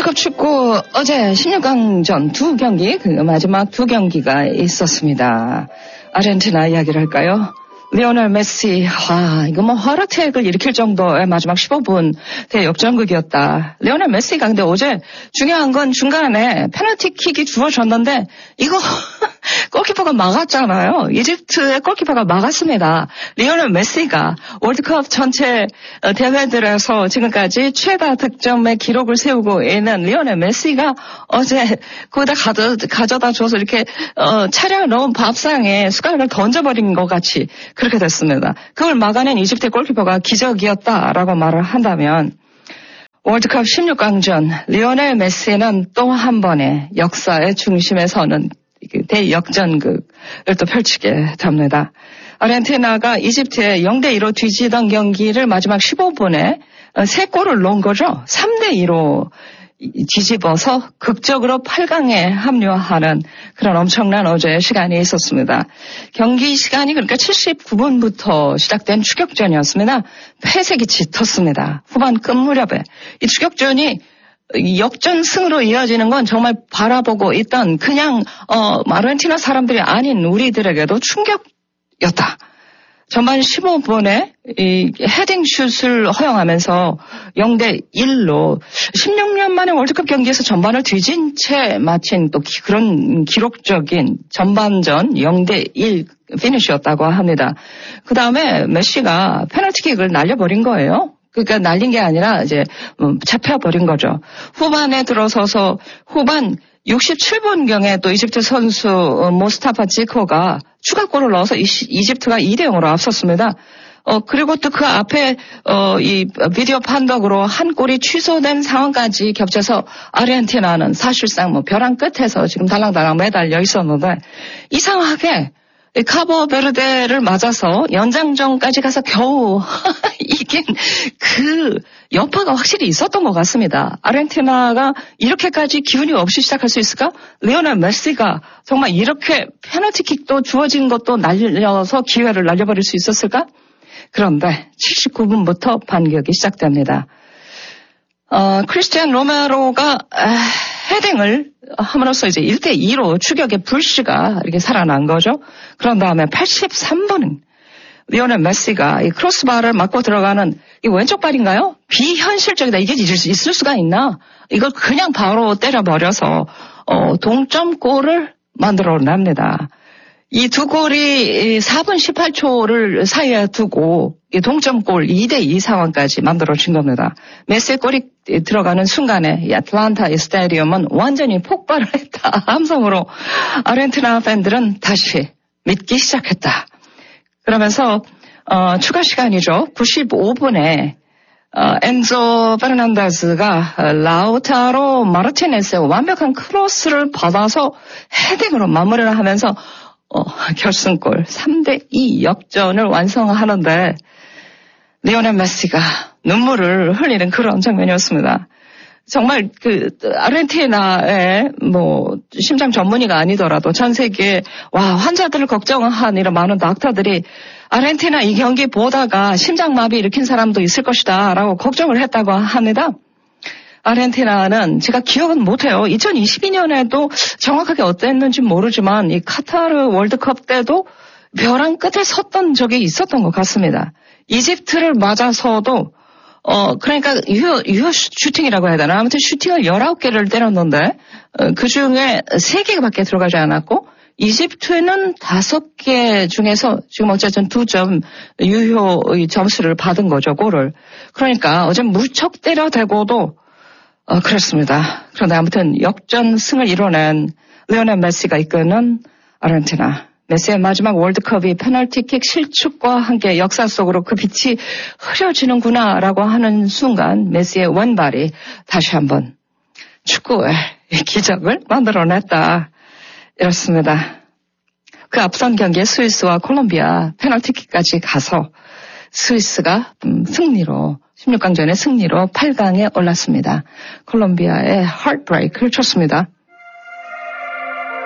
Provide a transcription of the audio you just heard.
월드컵 축구 어제 16강전 두 경기, 그 마지막 두 경기가 있었습니다. 아르헨티나 이야기를 할까요? 리오넬 메시, 이거 뭐 하르트액을 일으킬 정도의 마지막 15분 대역전극이었다. 리오넬 메시가 근데 어제 중요한 건 중간에 페널티킥이 주어졌는데 이거 골키퍼가 막았잖아요. 이집트의 골키퍼가 막았습니다. 리오넬 메시가 월드컵 전체 대회들에서 지금까지 최다 득점의 기록을 세우고 있는 리오넬 메시가 어제 거기다 가져다 줘서 이렇게 차려 넣은 밥상에 숟가락을 던져버린 것 같이 그렇게 됐습니다. 그걸 막아낸 이집트의 골키퍼가 기적이었다라고 말을 한다면 월드컵 16강전 리오넬 메시는 또 한 번의 역사의 중심에 서는 대역전극을 또 펼치게 됩니다. 아르헨티나가 이집트에 0대2로 뒤지던 경기를 마지막 15분에 3골을 넣은 거죠. 3대2로 뒤집어서 극적으로 8강에 합류하는 그런 엄청난 어제의 시간이 있었습니다. 경기 시간이 그러니까 79분부터 시작된 추격전이었습니다. 패색이 짙었습니다. 후반 끝 무렵에 이 추격전이 역전승으로 이어지는 건 정말 바라보고 있던 그냥 아르헨티나 사람들이 아닌 우리들에게도 충격이었다. 전반 15분에 이 헤딩슛을 허용하면서 0대1로 16년 만에 월드컵 경기에서 전반을 뒤진 채 마친 또 그런 기록적인 전반전 0대1 피니시였다고 합니다. 그 다음에 메시가 페널티킥을 날려버린 거예요. 그러니까 날린 게 아니라 이제 잡혀버린 거죠. 후반에 들어서서 후반 67분경에 또 이집트 선수 모스타파 지코가 추가골을 넣어서 이집트가 2대0으로 앞섰습니다. 그리고 또 그 앞에 이 비디오 판독으로 한 골이 취소된 상황까지 겹쳐서 아르헨티나는 사실상 뭐 벼랑 끝에서 지금 달랑달랑 매달려 있었는데 이상하게 카보베르데를 맞아서 연장전까지 가서 겨우 이긴 그 여파가 확실히 있었던 것 같습니다. 아르헨티나가 이렇게까지 기운이 없이 시작할 수 있을까? 리오넬 메시가 정말 이렇게 페널티킥도 주어진 것도 날려서 기회를 날려버릴 수 있었을까? 그런데 79분부터 반격이 시작됩니다. 크리스티안 로메로가 헤딩을 함으로써 이제 1대2로 추격의 불씨가 이렇게 살아난 거죠. 그런 다음에 83분 리오넬 메시가 이 크로스바를 맞고 들어가는 이 왼쪽 발인가요? 비현실적이다. 이게 있을 수가 있나? 이걸 그냥 바로 때려버려서 동점골을 만들어냅니다. 이 두 골이 4분 18초를 사이에 두고 동점골 2대2 상황까지 만들어진 겁니다. 메시의 골이 들어가는 순간에 이 애틀란타 스타디움은 완전히 폭발을 했다. 함성으로 아르헨티나 팬들은 다시 믿기 시작했다. 그러면서 추가 시간이죠. 95분에 엔조 페르난데스가 라우타로 마르티네스의 완벽한 크로스를 받아서 헤딩으로 마무리를 하면서 결승골 3대2 역전을 완성하는데 리오넬 메시가 눈물을 흘리는 그런 장면이었습니다. 정말 아르헨티나의 심장 전문의가 아니더라도 전 세계 환자들을 걱정한 이런 많은 닥터들이 아르헨티나 이 경기 보다가 심장마비 일으킨 사람도 있을 것이다라고 걱정을 했다고 합니다. 아르헨티나는 제가 기억은 못해요. 2022년에도 정확하게 어땠는지 모르지만 이 카타르 월드컵 때도 벼랑 끝에 섰던 적이 있었던 것 같습니다. 이집트를 맞아서도 그러니까 유효 슈팅이라고 해야 되나? 아무튼 슈팅을 19개를 때렸는데 그중에 3개밖에 들어가지 않았고 이집트는 5개 중에서 지금 어쨌든 2점 유효 점수를 받은 거죠. 골을. 그러니까 어제 무척 때려대고도 그렇습니다. 그런데 아무튼 역전승을 이뤄낸 리오넬 메시가 이끄는 아르헨티나. 메시의 마지막 월드컵이 페널티킥 실축과 함께 역사 속으로 그 빛이 흐려지는구나라고 하는 순간 메시의 왼발이 다시 한번 축구의 기적을 만들어냈다. 이렇습니다. 그 앞선 경기에 스위스와 콜롬비아 페널티킥까지 가서 스위스가 승리로 16강전의 승리로 8강에 올랐습니다. 콜롬비아의 하트브레이크를 쳤습니다.